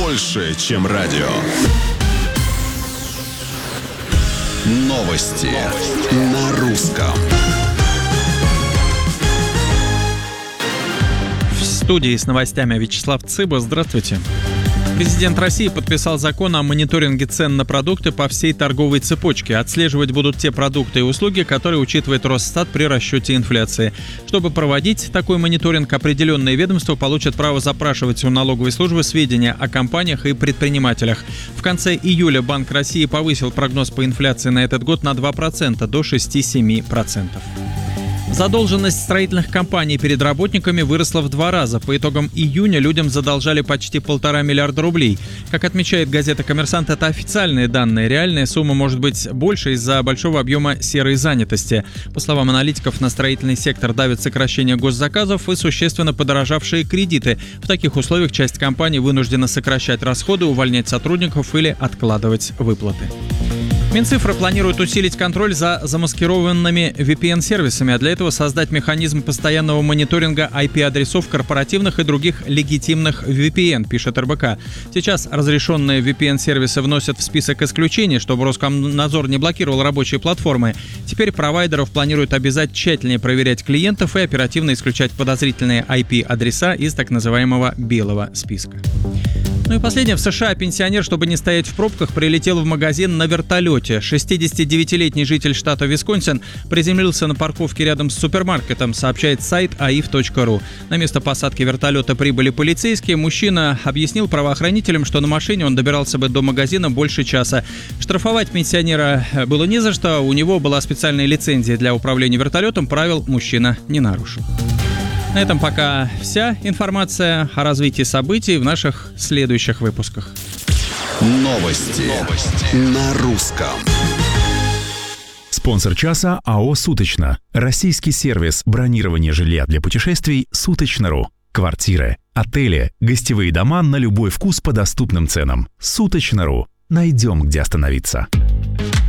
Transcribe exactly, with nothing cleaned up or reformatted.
больше, чем радио. Новости, Новости. На русском. В студии с новостями Вячеслав Цыба. Здравствуйте. Президент России подписал закон о мониторинге цен на продукты по всей торговой цепочке. Отслеживать будут те продукты и услуги, которые учитывает Росстат при расчете инфляции. Чтобы проводить такой мониторинг, определенные ведомства получат право запрашивать у налоговой службы сведения о компаниях и предпринимателях. В конце июля Банк России повысил прогноз по инфляции на этот год на два процента до шесть-семь процентов. Задолженность строительных компаний перед работниками выросла в два раза. По итогам июня людям задолжали почти полтора миллиарда рублей. Как отмечает газета «Коммерсант», это официальные данные. Реальная сумма может быть больше из-за большого объема серой занятости. По словам аналитиков, на строительный сектор давит сокращение госзаказов и существенно подорожавшие кредиты. В таких условиях часть компаний вынуждена сокращать расходы, увольнять сотрудников или откладывать выплаты. Минцифра планирует усилить контроль за замаскированными ви пи эн-сервисами, а для этого создать механизм постоянного мониторинга ай пи-адресов корпоративных и других легитимных ви пи эн, пишет эр бэ ка. Сейчас разрешенные ви пи эн-сервисы вносят в список исключений, чтобы Роскомнадзор не блокировал рабочие платформы. Теперь провайдеров планируют обязать тщательнее проверять клиентов и оперативно исключать подозрительные ай пи-адреса из так называемого белого списка. Ну и последнее. В США пенсионер, чтобы не стоять в пробках, прилетел в магазин на вертолете. шестидесятидевятилетний житель штата Висконсин приземлился на парковке рядом с супермаркетом, сообщает сайт а и эф точка ру. На место посадки вертолета прибыли полицейские. Мужчина объяснил правоохранителям, что на машине он добирался бы до магазина больше часа. Штрафовать пенсионера было не за что. У него была специальная лицензия для управления вертолетом. Правил мужчина не нарушил. На этом пока вся информация о развитии событий в наших следующих выпусках. Новости, Новости. На русском. Спонсор часа АО «Суточно». Российский сервис бронирования жилья для путешествий «Суточно.ру». Квартиры, отели, гостевые дома на любой вкус по доступным ценам. «Суточно.ру». Найдем, где остановиться.